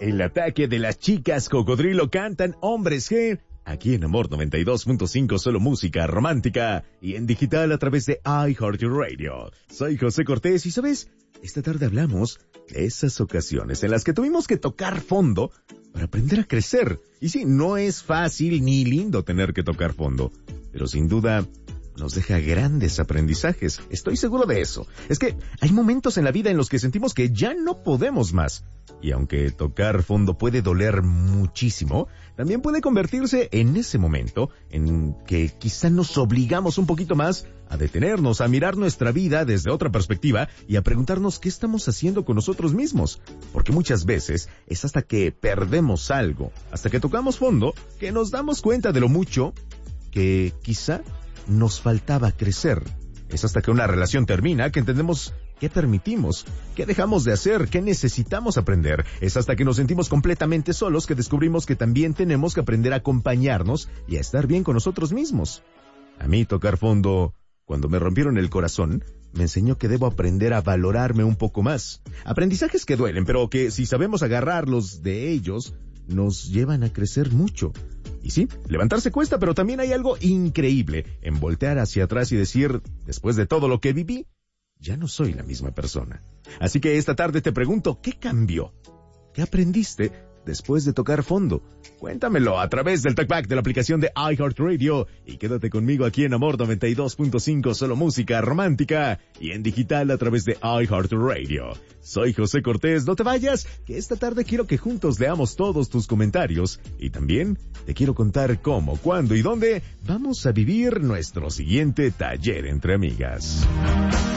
El ataque de las chicas cocodrilo cantan Hombres G. Aquí en Amor 92.5, solo música romántica y en digital a través de iHeartRadio. Soy José Cortés y, ¿sabes? Esta tarde hablamos de esas ocasiones en las que tuvimos que tocar fondo para aprender a crecer. Y sí, no es fácil ni lindo tener que tocar fondo, pero sin duda nos deja grandes aprendizajes. Estoy seguro de eso. Es que hay momentos en la vida en los que sentimos que ya no podemos más. Y aunque tocar fondo puede doler muchísimo, también puede convertirse en ese momento en que quizá nos obligamos un poquito más a detenernos, a mirar nuestra vida desde otra perspectiva y a preguntarnos qué estamos haciendo con nosotros mismos. Porque muchas veces es hasta que perdemos algo, hasta que tocamos fondo, que nos damos cuenta de lo mucho que quizá nos faltaba crecer. Es hasta que una relación termina que entendemos qué permitimos, qué dejamos de hacer, qué necesitamos aprender. Es hasta que nos sentimos completamente solos que descubrimos que también tenemos que aprender a acompañarnos y a estar bien con nosotros mismos. A mí tocar fondo, cuando me rompieron el corazón, me enseñó que debo aprender a valorarme un poco más. Aprendizajes que duelen, pero que si sabemos agarrarlos de ellos, nos llevan a crecer mucho. Y sí, levantarse cuesta, pero también hay algo increíble en voltear hacia atrás y decir, después de todo lo que viví, ya no soy la misma persona. Así que esta tarde te pregunto, ¿qué cambió? ¿Qué aprendiste después de tocar fondo? Cuéntamelo a través del TalkBack de la aplicación de iHeartRadio y quédate conmigo aquí en Amor 92.5, solo música romántica y en digital a través de iHeartRadio. Soy José Cortés, no te vayas, que esta tarde quiero que juntos leamos todos tus comentarios y también te quiero contar cómo, cuándo y dónde vamos a vivir nuestro siguiente taller entre amigas.